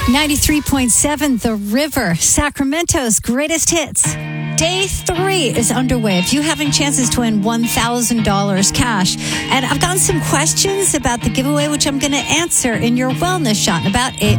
93.7 The River, Sacramento's greatest hits. Day 3 is underway. If you having chances to win $1,000 cash. And I've gotten some questions about the giveaway, which I'm going to answer in your wellness shot in about